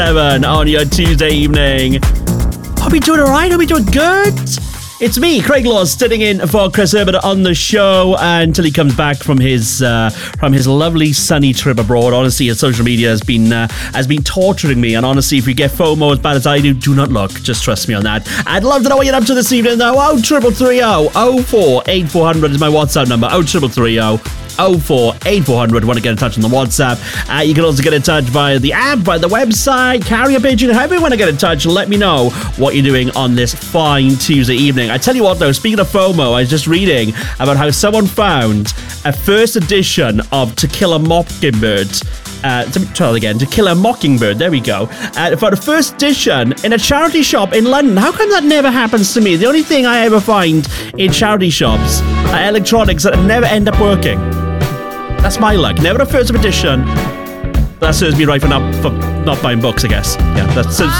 7 on your Tuesday evening. Hope you're doing alright, hope you're doing good. It's me, Craig Laws, sitting in for Chris Herbert on the show until he comes back from his lovely sunny trip abroad. Honestly, his social media has been torturing me, and honestly, if you get FOMO as bad as I do not look. Just trust me on that. I'd love to know what you're up to this evening though. 0330 04 8400 is my WhatsApp number. 0330 04 8400. Want to get in touch on the WhatsApp. You can also get in touch via the app, via the website, carrier pigeon. However you want to get in touch, let me know what you're doing on this fine Tuesday evening. I tell you what though, speaking of FOMO, I was just reading about how someone found a first edition of To Kill a Mockingbird. Try that again. To Kill a Mockingbird. There we go. For the first edition in a charity shop in London. How come that never happens to me? The only thing I ever find in charity shops are electronics that never end up working. That's my luck. Never a first edition. That serves me right for not buying books, I guess. Yeah, that serves